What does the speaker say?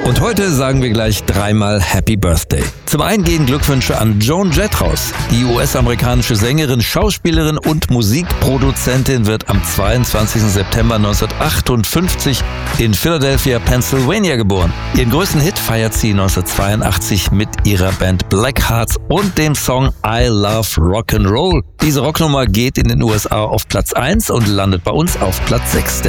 Und heute sagen wir gleich dreimal Happy Birthday. Zum einen gehen Glückwünsche an Joan Jett raus. Die US-amerikanische Sängerin, Schauspielerin und Musikproduzentin wird am 22. September 1958 in Philadelphia, Pennsylvania geboren. Ihren größten Hit feiert sie 1982 mit ihrer Band Blackhearts und dem Song I Love Rock'n'Roll. Diese Rocknummer geht in den USA auf Platz 1 und landet bei uns auf Platz 6.